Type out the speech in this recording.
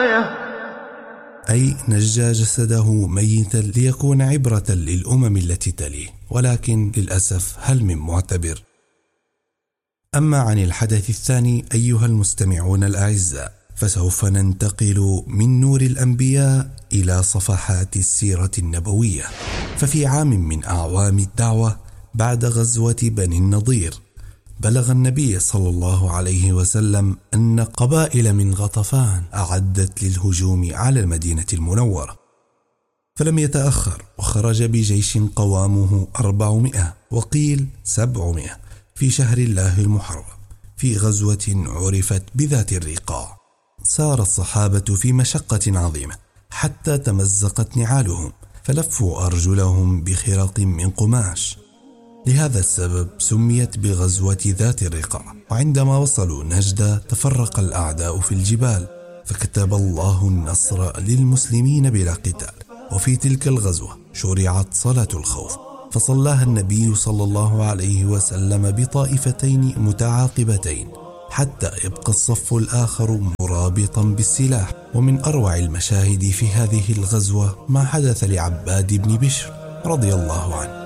الآية، أي نجى جسده ميتا ليكون عبرة للأمم التي تليه، ولكن للأسف هل من معتبر؟ أما عن الحدث الثاني أيها المستمعون الأعزاء، فسوف ننتقل من نور الأنبياء إلى صفحات السيرة النبوية. ففي عام من أعوام الدعوة بعد غزوة بني النضير، بلغ النبي صلى الله عليه وسلم أن قبائل من غطفان أعدت للهجوم على المدينة المنورة، فلم يتأخر وخرج بجيش قوامه 400 وقيل 700 في شهر الله المحرم في غزوة عرفت بذات الرقاع. سار الصحابة في مشقة عظيمة حتى تمزقت نعالهم، فلفوا أرجلهم بخرق من قماش. لهذا السبب سميت بغزوة ذات الرقاع. وعندما وصلوا نجد تفرق الأعداء في الجبال، فكتب الله النصر للمسلمين بلا قتال. وفي تلك الغزوة شرعت صلاة الخوف، فصلاها النبي صلى الله عليه وسلم بطائفتين متعاقبتين حتى يبقى الصف الآخر مرابطا بالسلاح. ومن أروع المشاهد في هذه الغزوة ما حدث لعباد بن بشر رضي الله عنه،